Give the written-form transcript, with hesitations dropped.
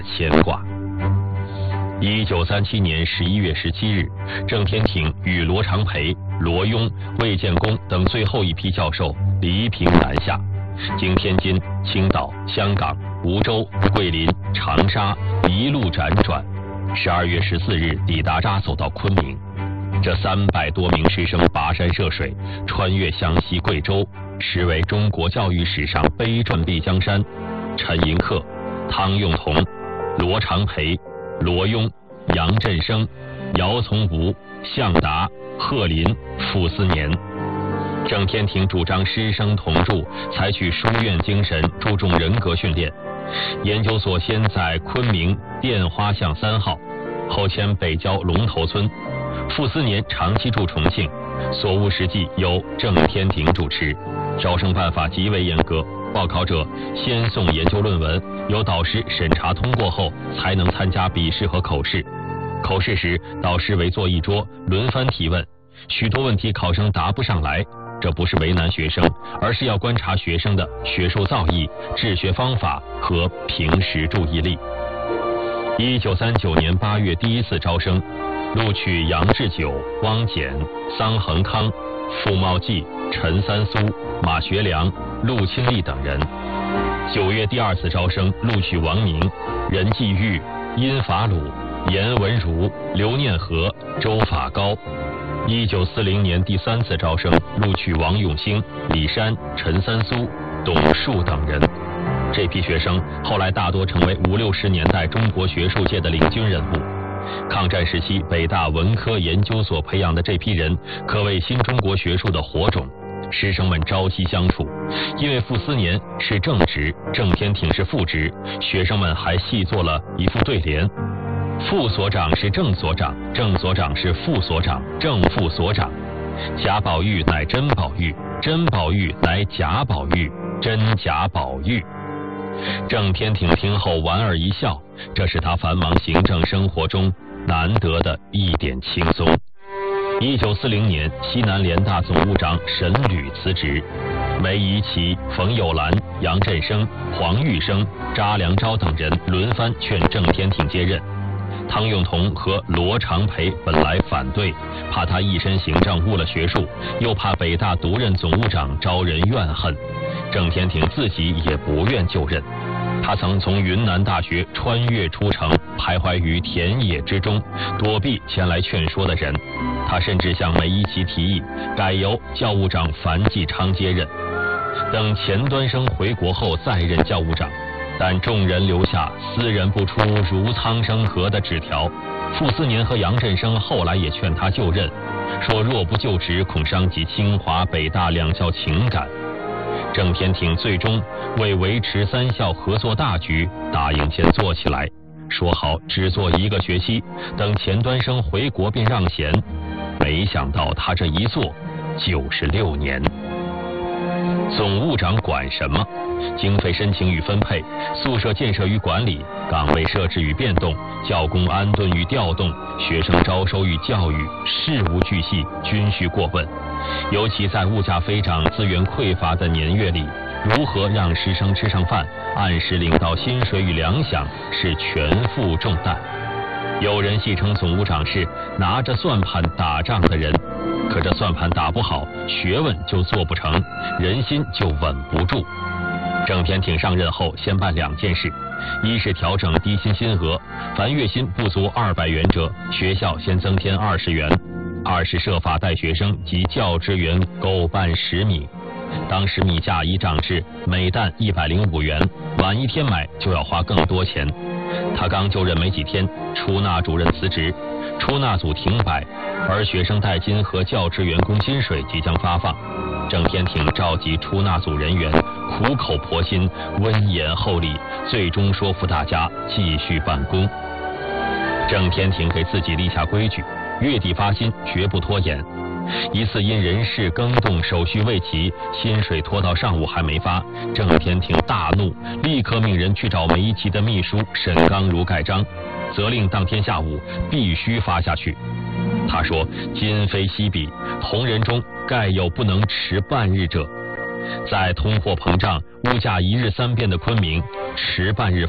牵挂。1937年11月17日，郑天挺与罗长培、罗庸、魏建功等最后一批教授离平南下，经天津、青岛、香港、梧州、桂林、长沙一路辗转，12月14日抵达扎走到昆明。这300多名师生跋山涉水，穿越湘西、贵州，实为中国教育史上悲壮丽江山。陈寅恪、汤用彤、罗长培、罗庸、杨振声、姚从吾、向达、贺林、傅斯年。郑天挺主张师生同住，采取书院精神，注重人格训练。研究所先在昆明电花巷3号，后迁北郊龙头村。傅斯年长期住重庆，所务实际由郑天挺主持。招生办法极为严格，报考者先送研究论文，由导师审查通过后，才能参加笔试和口试。口试时，导师围坐一桌，轮番提问，许多问题考生答不上来。这不是为难学生，而是要观察学生的学术造诣、治学方法和平时注意力。1939年8月第一次招生，录取杨志久、汪简、桑恒康、傅茂季、陈三苏、马学良、陆清利等人。9月第二次招生，录取王明、任继玉、殷法鲁、严文如、刘念和、周法高。1940年第3次招生，录取王永兴、李山、陈三苏、董树等人。这批学生后来大多成为50、60年代中国学术界的领军人物。抗战时期，北大文科研究所培养的这批人，可谓新中国学术的火种。师生们朝夕相处，因为傅斯年是正职，郑天挺是副职，学生们还细做了一副对联：副所长是正所长，正所长是副所长，正副所长。贾宝玉乃真宝玉，真宝玉乃贾宝玉，真贾宝玉。郑天挺听后莞尔一笑，这是他繁忙行政生活中难得的一点轻松。1940年，西南联大总务长沈履辞职，梅贻琦、冯友兰、杨振声、黄玉生、查良钊等人轮番劝郑天挺接任。汤用彤和罗长培本来反对，怕他一身行政误了学术，又怕北大独任总务长招人怨恨。郑天挺自己也不愿就任，他曾从云南大学穿越出城，徘徊于田野之中，躲避前来劝说的人。他甚至向梅贻琦提议，改由教务长樊继昌接任，等钱端生回国后再任教务长。但众人留下斯人不出如苍生何的纸条。傅斯年和杨振声后来也劝他就任，说若不就职，恐伤及清华、北大两校情感。郑天挺最终为维持3校合作大局，答应先做起来，说好只做1个学期，等钱端生回国便让贤。没想到他这一做96年。总务长管什么？经费申请与分配，宿舍建设与管理，岗位设置与变动，教工安顿与调动，学生招收与教育，事无巨细，均需过问。尤其在物价飞涨、资源匮乏的年月里，如何让师生吃上饭，按时领到薪水与粮饷，是全副重担。有人戏称总务长是拿着算盘打仗的人，可这算盘打不好，学问就做不成，人心就稳不住。郑天挺上任后，先办2件事：一是调整低薪薪额，凡月薪不足200元者，学校先增添20元；二是设法带学生及教职员购办食米。当时米价已涨至每担105元，晚一天买就要花更多钱。他刚就任没几天，出纳主任辞职，出纳组停摆，而学生代金和教职员工薪水即将发放。郑天挺召集出纳组人员，苦口婆心，温言厚礼，最终说服大家继续办公。郑天挺给自己立下规矩，月底发薪，绝不拖延。一次因人事更动，手续未齐，薪水拖到上午还没发，郑天挺大怒，立刻命人去找梅贻琦的秘书沈刚如盖章，责令当天下午必须发下去。他说：今非昔比，同仁中盖有不能迟半日者。在通货膨胀、物价一日3变的昆明，迟半日